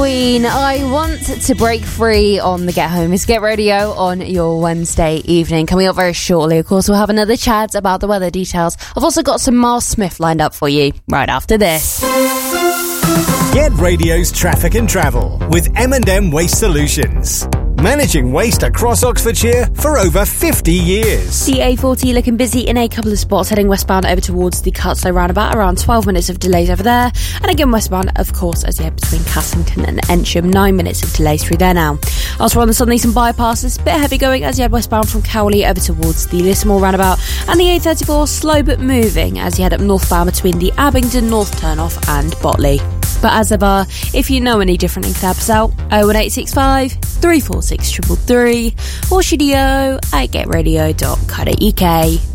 Queen, I want to break free on the Get Home. It's Get Radio on your Wednesday evening. Coming up very shortly, of course, we'll have another chat about the weather details. I've also got some Miles Smith lined up for you right after this. Get Radio's traffic and travel with M&M Waste Solutions. Managing waste across Oxfordshire for over 50 years. The A40 looking busy in a couple of spots, heading westbound over towards the Cutslow roundabout, around 12 minutes of delays over there. And again westbound, of course, as you head between Cassington and Ensham, 9 minutes of delays through there now. Elsewhere on the Southern Eastern bypasses, bit heavy going as you head westbound from Cowley over towards the Lismore roundabout. And the A34 slow but moving as you head up northbound between the Abingdon North turnoff and Botley. But as ever, if you know any different and can help us out, 01865 346 333 or studio@getradio.co.uk.